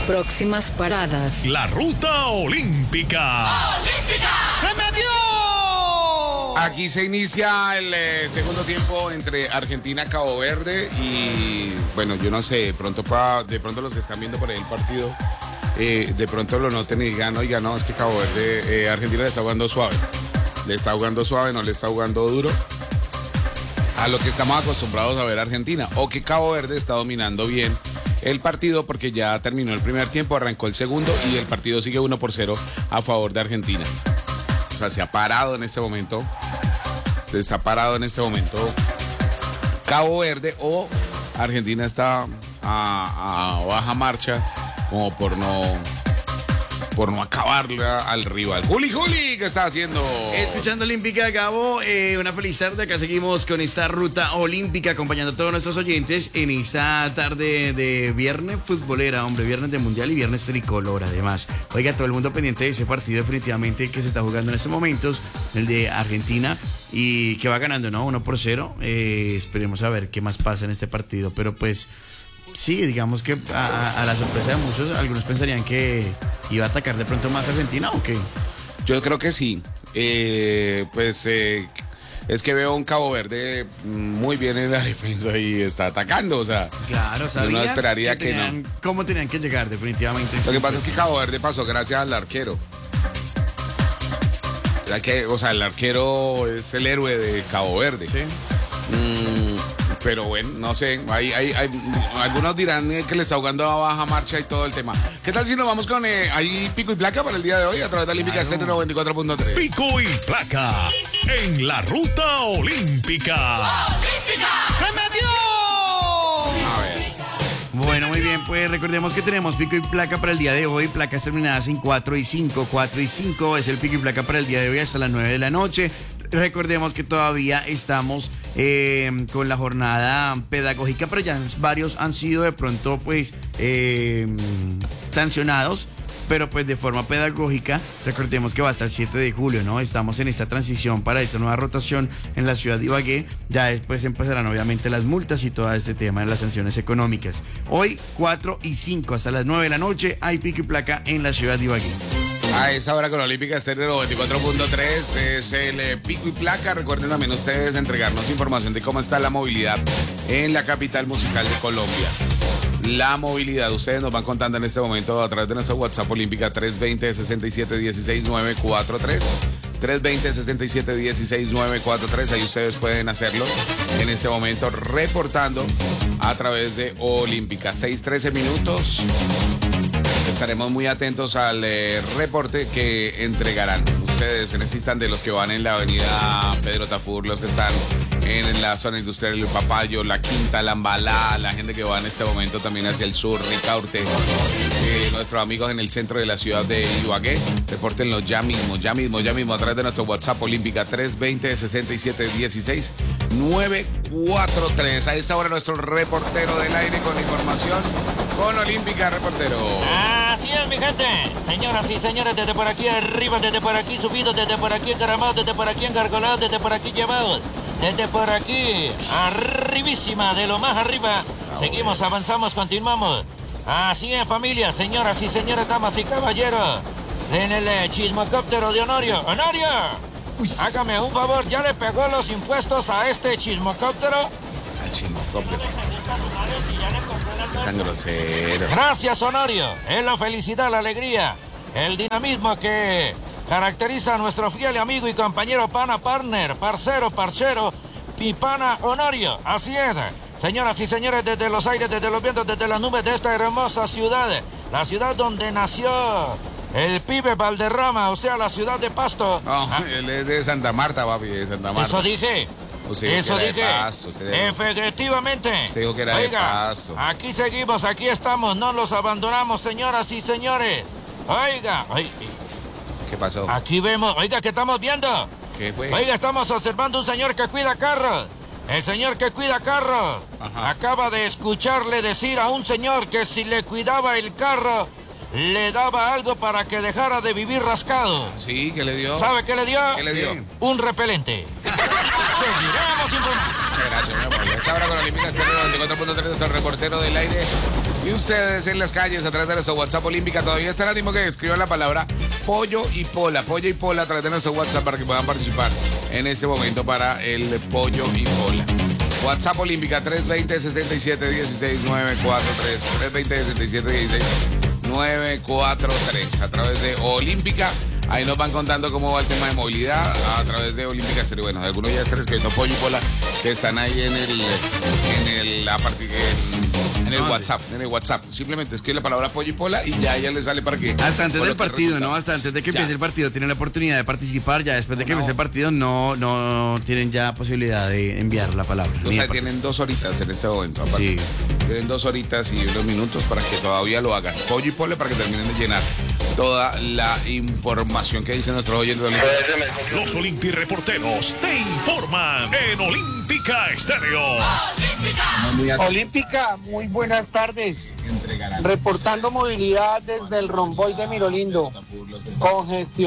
Próximas paradas. La ruta olímpica. ¡Olímpica! ¡Se metió! Aquí se inicia el segundo tiempo entre Argentina, Cabo Verde y, bueno, yo no sé, de pronto los que están viendo por ahí el partido, de pronto lo noten y digan, oiga, no, es que Cabo Verde, Argentina le está jugando suave. Le está jugando suave, no le está jugando duro a lo que estamos acostumbrados a ver a Argentina. O que Cabo Verde está dominando bien el partido porque ya terminó el primer tiempo, arrancó el segundo y el partido sigue 1-0 a favor de Argentina. O sea, se ha parado en este momento. Se está parado en este momento Cabo Verde, o Argentina está a baja marcha como por no acabarla al rival. Juli, ¿qué está haciendo? Escuchando Olímpica, Gabo, una feliz tarde. Acá seguimos con esta ruta olímpica, acompañando a todos nuestros oyentes en esta tarde de viernes futbolera, hombre, viernes de mundial y viernes tricolor, además. Oiga, todo el mundo pendiente de ese partido definitivamente que se está jugando en estos momentos, el de Argentina, y que va ganando, ¿no? 1-0. Esperemos a ver qué más pasa en este partido, pero pues... Sí, digamos que a la sorpresa de muchos, algunos pensarían que iba a atacar de pronto más Argentina, ¿o qué? Yo creo que sí. Es que veo un Cabo Verde muy bien en la defensa y está atacando, o sea. Claro, uno esperaría que no. ¿Cómo tenían que llegar definitivamente? Lo que pasa es que Cabo Verde pasó gracias al arquero. O sea, el arquero es el héroe de Cabo Verde. Sí. Pero bueno, no sé, algunos dirán que le está jugando a baja marcha y todo el tema. ¿Qué tal si nos vamos con ahí pico y placa para el día de hoy a través de Olímpica Estéreo 94.3? Pico y placa en la ruta olímpica. ¡Olímpica! ¡Se metió! A ver. Bueno, muy bien, pues recordemos que tenemos pico y placa para el día de hoy, placas terminadas en 4 y 5, 4 y 5 es el pico y placa para el día de hoy hasta las 9 de la noche. Recordemos que todavía estamos con la jornada pedagógica, pero ya varios han sido de pronto pues sancionados, pero pues de forma pedagógica. Recordemos que va hasta el 7 de julio, ¿no? Estamos en esta transición para esta nueva rotación en la ciudad de Ibagué. Ya después empezarán obviamente las multas y todo este tema de las sanciones económicas. Hoy 4 y 5 hasta las 9 de la noche hay pico y placa en la ciudad de Ibagué. A esa hora con Olímpica Estéreo 94.3 es el pico y placa. Recuerden también ustedes entregarnos información de cómo está la movilidad en la capital musical de Colombia. La movilidad, ustedes nos van contando en este momento a través de nuestro WhatsApp Olímpica 320-6716-943. 320-6716-943. Ahí ustedes pueden hacerlo en este momento reportando a través de Olímpica. 6:13 minutos. Estaremos muy atentos al reporte que entregarán ustedes en este instante, los que van en la avenida Pedro Tafur, los que están en la zona industrial del Papayo, la Quinta, la Ambalá, la gente que va en este momento también hacia el sur, Ricaurte, nuestros amigos en el centro de la ciudad de Ibagué, repórtenlo ya mismo, a través de nuestro WhatsApp Olímpica 320-6716-943. A esta hora nuestro reportero del aire con información con Olímpica, reportero. Así es, mi gente. Señoras y señores, desde por aquí arriba, desde por aquí subidos, desde por aquí encaramados, desde por aquí engargolados, desde por aquí llevados, desde por aquí arribísima, de lo más arriba. Seguimos, avanzamos, continuamos. Así es, familia, señoras y señores, damas y caballeros. En el chismocóptero de Honorio. ¡Honorio! Hágame un favor, ¿ya le pegó los impuestos a este chismocóptero? Al chismocóptero. Tan grosero. Gracias, Honorio. Es la felicidad, la alegría, el dinamismo que caracteriza a nuestro fiel amigo y compañero pana, partner, parcero, mi pana Honorio. Así es. Señoras y señores, desde los aires, desde los vientos, desde las nubes de esta hermosa ciudad, la ciudad donde nació el pibe Valderrama, o sea, la ciudad de Pasto. No, él es de Santa Marta, papi, de Santa Marta. Eso dije. Eso dije. Pasto, efectivamente. Se dijo que era de Pasto. Aquí seguimos, aquí estamos, no los abandonamos, señoras y señores. Oiga, ¿qué pasó? Aquí vemos, oiga, ¿qué estamos viendo? ¿Qué fue? Oiga, estamos observando un señor que cuida carros. El señor que cuida carros acaba de escucharle decir a un señor que si le cuidaba el carro, le daba algo para que dejara de vivir rascado. Sí, ¿qué le dio? ¿Sabe qué le dio? ¿Qué le dio? Un repelente. Seguiremos informando. Muchas gracias, mi amor. Esta hora con Olímpica Estéreo 94.3, nuestro reportero del aire Y ustedes en las calles a través de nuestro WhatsApp Olímpica todavía están a tiempo que escriban la palabra pollo y pola a través de nuestro WhatsApp para que puedan participar en este momento para el pollo y pola. WhatsApp Olímpica 320-67-16-943, 320-67-16-943 a través de Olímpica. Ahí nos van contando cómo va el tema de movilidad a través de Olímpica Estéreo. Bueno, algunos ya se les quedó pollo y pola que están ahí en el WhatsApp. En el WhatsApp. Simplemente escribe la palabra pollo y pola y ya les sale para que. Hasta antes del partido, ¿no? Hasta antes de que empiece el partido tienen la oportunidad de participar. Ya después de que empiece el partido no tienen ya posibilidad de enviar la palabra. O sea, tienen 2 horitas en este momento. Aparte. Sí. Tienen 2 horitas y unos minutos para que todavía lo hagan. Pollo y pola para que terminen de llenar toda la información que dicen nuestros oyentes. Los Olimpi reporteros te informan en Olímpica Estéreo. Olímpica, muy buenas tardes. Reportando movilidad desde el Romboy de Mirolindo. Congestión